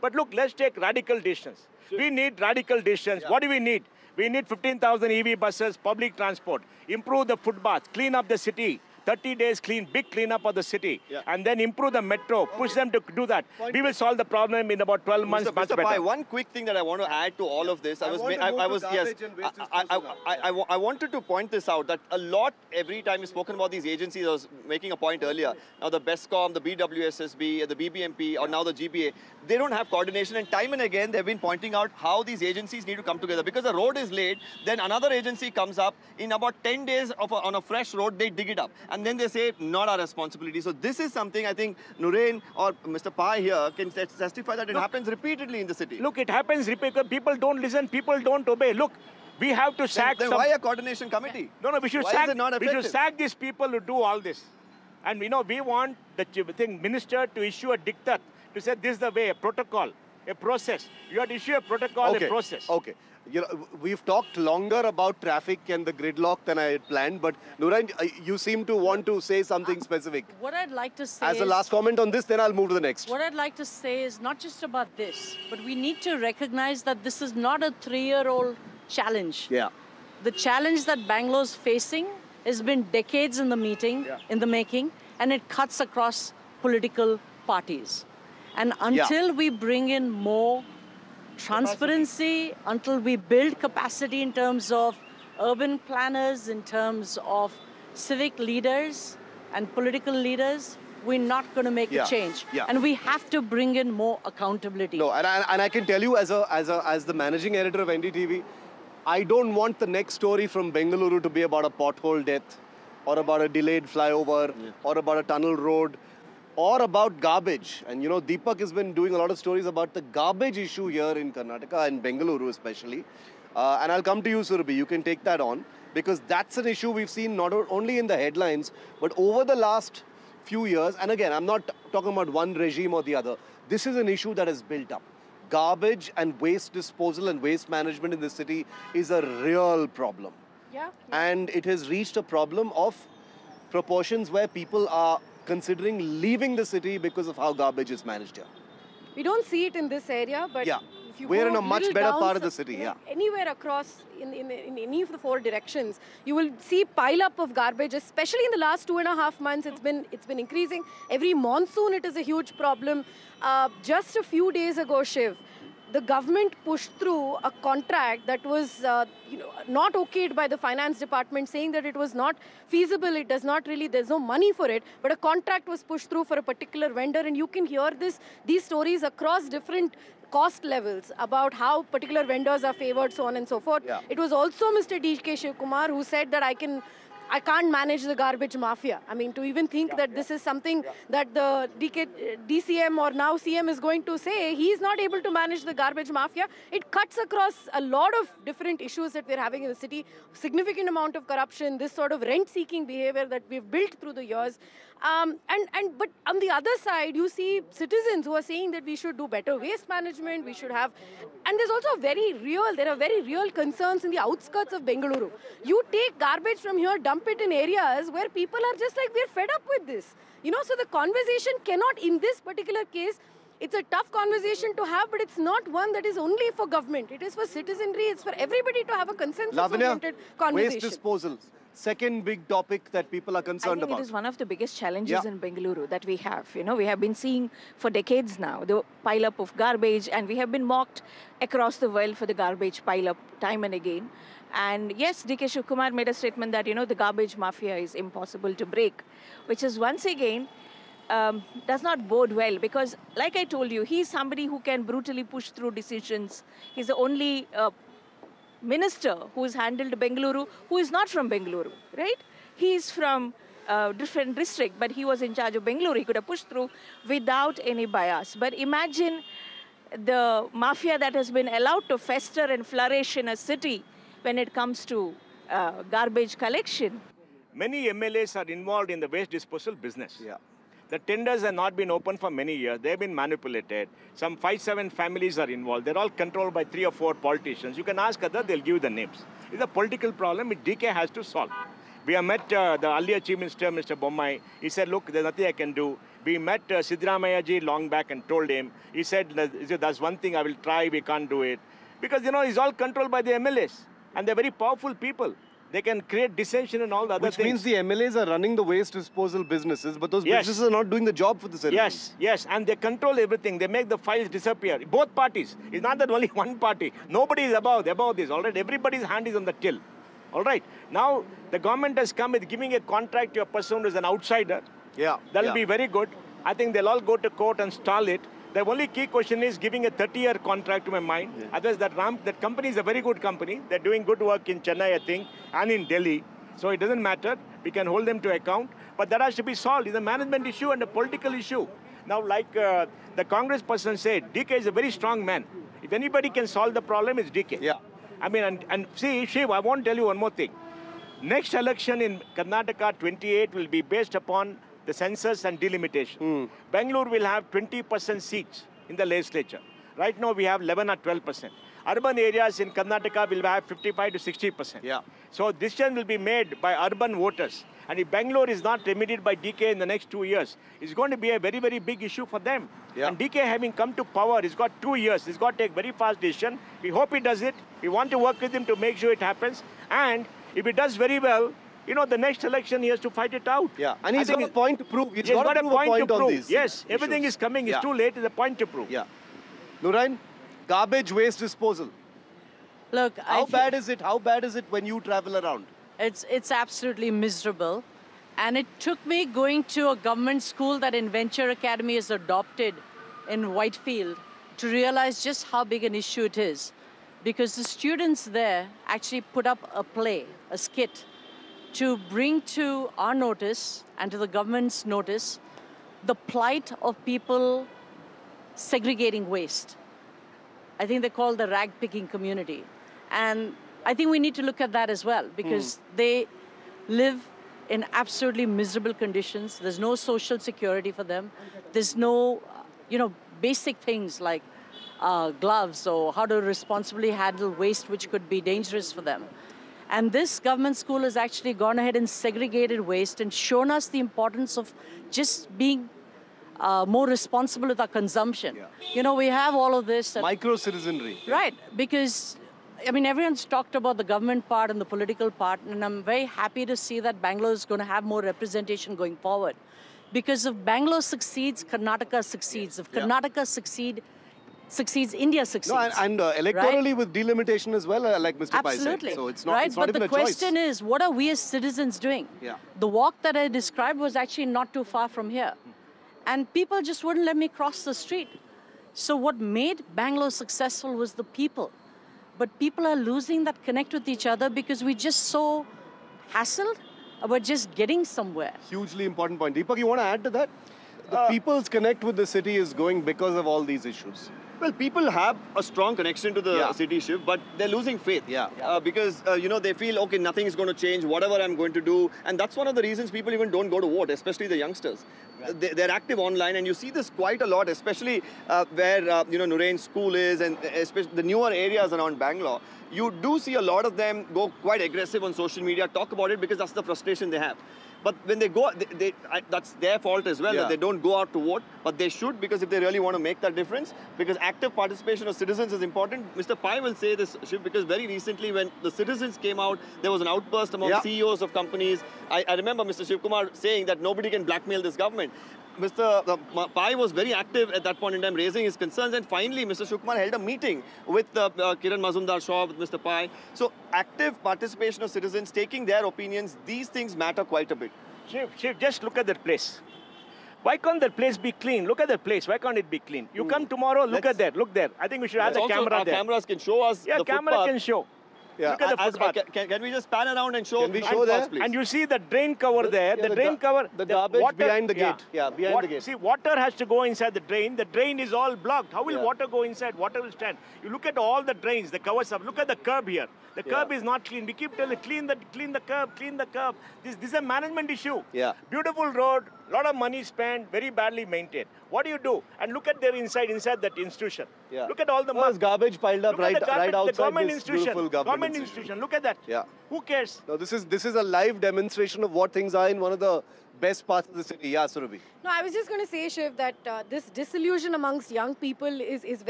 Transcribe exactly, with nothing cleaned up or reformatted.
But look, let's take radical decisions. Sure. We need radical decisions. Yeah. What do we need? We need fifteen thousand E V buses, public transport, improve the footpaths, clean up the city. thirty days clean, big cleanup of the city, yeah. and then improve the metro, push okay. them to do that. Point we will solve the problem in about twelve months, Mister much Mister better. Pai, one quick thing that I want to add to all of this. I, I was, want I, I was, yes, I, I, I, I, I wanted to point this out that a lot every time we've spoken about these agencies. I was making a point earlier. Now the BESCOM, the B W S S B, the B B M P, or now the G B A, they don't have coordination. And time and again, they've been pointing out how these agencies need to come together because the road is late. Then another agency comes up in about ten days of a, on a fresh road. They dig it up, and then they say, not our responsibility. So this is something I think Nurain or Mister Pai here can testify that it look, happens repeatedly in the city. Look, it happens repeatedly. People don't listen, people don't obey. Look, we have to sack Then, then some... why a coordination committee? No, no, we should, why sack, is it not we should sack these people who do all this. And you know, we want the thing, minister to issue a diktat, to say this is the way, a protocol, a process. You have to issue a protocol, okay. a process. Okay. You know, we've talked longer about traffic and the gridlock than I had planned, but Nurain, you seem to want to say something specific. What I'd like to say As a is, last comment on this, then I'll move to the next. What I'd like to say is not just about this, but we need to recognize that this is not a three-year-old challenge. Yeah. The challenge that Bangalore's facing has been decades in the meeting, yeah. in the making, and it cuts across political parties. And until yeah. we bring in more transparency, capacity. Until we build capacity in terms of urban planners, in terms of civic leaders and political leaders, we're not going to make yeah. a change. Yeah. And we have to bring in more accountability. No, and I, and I can tell you as, a, as, a, as the managing editor of N D T V, I don't want the next story from Bengaluru to be about a pothole death, or about a delayed flyover, yeah. or about a tunnel road, or about garbage. And you know, Deepak has been doing a lot of stories about the garbage issue here in Karnataka and Bengaluru especially. Uh, and I'll come to you, Surabhi, you can take that on, because that's an issue we've seen not only in the headlines, but over the last few years. And again, I'm not talking about one regime or the other. This is an issue that has built up. Garbage and waste disposal and waste management in the city is a real problem. Yeah, yeah. And it has reached a problem of proportions where people are considering leaving the city because of how garbage is managed here. We don't see it in this area, but yeah. if you we're go in a much better down, part of the city. Yeah. Anywhere across, in, in, in any of the four directions, you will see pile up of garbage, especially in the last two and a half months. It's been, it's been increasing. Every monsoon, it is a huge problem. Uh, just a few days ago, Shiv, the government pushed through a contract that was uh, you know, not okayed by the finance department, saying that it was not feasible, it does not really, there's no money for it, but a contract was pushed through for a particular vendor, and you can hear this, these stories across different cost levels about how particular vendors are favored, so on and so forth. Yeah. It was also Mister D K Shivkumar who said that I can I can't manage the garbage mafia. I mean, to even think yeah, that yeah. this is something yeah. that the D K, D C M or now C M is going to say, he's not able to manage the garbage mafia. It cuts across a lot of different issues that we're having in the city. Significant amount of corruption, this sort of rent-seeking behavior that we've built through the years. Um, and, and, but on the other side, you see citizens who are saying that we should do better waste management, we should have, and there's also very real, there are very real concerns in the outskirts of Bengaluru. You take garbage from here, dump it in areas where people are just like, we're fed up with this. You know, so the conversation cannot, in this particular case, it's a tough conversation to have, but it's not one that is only for government. It is for citizenry, it's for everybody to have a consensus-oriented conversation. Waste disposal. Second big topic that people are concerned I think about. It is one of the biggest challenges yeah. in Bengaluru that we have. You know, we have been seeing for decades now the pile up of garbage, and we have been mocked across the world for the garbage pile up time and again. And yes, D K Shivkumar made a statement that, you know, the garbage mafia is impossible to break, which is once again um, does not bode well, because like I told you, he's somebody who can brutally push through decisions. He's the only uh, minister who's handled Bengaluru, who is not from Bengaluru, right? He's from a different district, but he was in charge of Bengaluru. He could have pushed through without any bias. But imagine the mafia that has been allowed to fester and flourish in a city when it comes to uh, garbage collection. Many M L As are involved in the waste disposal business. Yeah. The tenders have not been open for many years. They've been manipulated. Some five, seven families are involved. They're all controlled by three or four politicians. You can ask others, they'll give you the names. It's a political problem which D K has to solve. We have met uh, the earlier Chief Minister, Mister Bommai. He said, look, there's nothing I can do. We met uh, Siddaramaiah ji long back and told him, he said, that's one thing I will try, we can't do it. Because, you know, it's all controlled by the M L As. And they're very powerful people. They can create dissension and all the other Which things. means the M L As are running the waste disposal businesses, but those Yes. businesses are not doing the job for the citizens. Yes, yes, and they control everything. They make the files disappear. Both parties. It's not that only one party. Nobody is above, above this, all right? Everybody's hand is on the till, all right? Now, the government has come with giving a contract to a person who is an outsider. Yeah. That'll yeah. be very good. I think they'll all go to court and stall it. The only key question is giving a thirty-year contract to my mind. Yeah. Otherwise, that, Ram, that company is a very good company. They're doing good work in Chennai, I think, and in Delhi. So it doesn't matter. We can hold them to account. But that has to be solved. It's a management issue and a political issue. Now, like uh, the Congress person said, D K is a very strong man. If anybody can solve the problem, it's D K. Yeah. I mean, and, and see, Shiv, I want to tell you one more thing. Next election in Karnataka, twenty-eight, will be based upon the census and delimitation. Mm. Bangalore will have twenty percent seats in the legislature. Right now, we have eleven or twelve percent. Urban areas in Karnataka will have fifty-five to sixty percent. Yeah. So decision will be made by urban voters. And if Bangalore is not remedied by D K in the next two years, it's going to be a very, very big issue for them. Yeah. And D K having come to power, he's got two years. He's got to take very fast decision. We hope he does it. We want to work with him to make sure it happens. And if he does very well, you know, the next election he has to fight it out. Yeah, and he's I got think a point to prove. He's he's got, got to a prove point, a point to on prove. these Yes, issues. everything is coming. It's Yeah. too late. It's a point to prove. Yeah. Nurain, garbage waste disposal. Look, I How fe- bad is it? How bad is it when you travel around? It's, it's absolutely miserable. And it took me going to a government school that Inventure Academy has adopted in Whitefield to realize just how big an issue it is. Because the students there actually put up a play, a skit, to bring to our notice and to the government's notice the plight of people segregating waste. I think they call the rag picking community. And I think we need to look at that as well, because hmm. they live in absolutely miserable conditions. There's no social security for them. There's no, you know, basic things like uh, gloves or how to responsibly handle waste, which could be dangerous for them. And this government school has actually gone ahead and segregated waste and shown us the importance of just being uh, more responsible with our consumption. Yeah. You know, we have all of this. Micro-citizenry. Right, because I mean, everyone's talked about the government part and the political part, and I'm very happy to see that Bangalore is going to have more representation going forward. Because if Bangalore succeeds, Karnataka succeeds. If Karnataka yeah. succeed, succeeds, India succeeds. No, and, and uh, electorally right? with delimitation as well, uh, like Mister Absolutely. Pai said. So it's not, right? it's not but even the a choice. question is, what are we as citizens doing? Yeah. The walk that I described was actually not too far from here. And people just wouldn't let me cross the street. So what made Bangalore successful was the people. But people are losing that connect with each other because we're just so hassled about just getting somewhere. Hugely important point. Deepak, you want to add to that? The Uh, people's connect with the city is going because of all these issues. Well, people have a strong connection to the Yeah. city shift, but they're losing faith. Yeah. Uh, because, uh, you know, they feel, okay, nothing is going to change, whatever I'm going to do. And that's one of the reasons people even don't go to vote, especially the youngsters. Right. They, they're active online, and you see this quite a lot, especially uh, where, uh, you know, Nurain's school is, and especially the newer areas around Bangalore. You do see a lot of them go quite aggressive on social media, talk about it, because that's the frustration they have. But when they go, they, they, I, that's their fault as well, yeah. that they don't go out to vote. But they should, because if they really want to make that difference, because active participation of citizens is important. Mister Pai will say this, Shiv, because very recently when the citizens came out, there was an outburst among yeah. C E Os of companies. I, I remember Mister Shiv Kumar saying that nobody can blackmail this government. Mister Uh, Pai was very active at that point in time, raising his concerns, and finally Mister Shiv Kumar held a meeting with uh, uh, Kiran Mazumdar-Shaw, with Mister Pai. So active participation of citizens, taking their opinions, these things matter quite a bit. Shiv, Shiv, just look at that place. Why can't that place be clean? Look at that place. Why can't it be clean? You mm. come tomorrow, look Let's, at that. Look there. I think we should have the also, camera our there. cameras can show us yeah, the camera footpath. can show. Yeah. Look at the As, footpath. can, can we just pan around and show? Can we the show that? please? And you see the drain cover The- there. yeah, the the drain ga- cover. the garbage water, behind the gate. Yeah, behind Wat- the gate. See, water has to go inside the drain. The drain is all blocked. How will Yeah. water go inside? Water will stand. You look at all the drains, the covers up. Look at the curb here. The Yeah. curb is not clean. We keep telling, clean the, clean the curb, clean the curb. This, this is a management issue. Yeah. Beautiful road, lot of money spent, very badly maintained. What do you do? And look at their inside, inside that institution. Yeah. Look at all the Oh, there's mud. garbage piled up Look right, at the garbage, right the outside government this institution. beautiful government, Government institution. Look at that. Yeah. Who cares? Now, this is this is a live demonstration of what things are in one of the best parts of the city. Yeah, Surabhi. No, I was just going to say, Shiv, that uh, this disillusion amongst young people is, is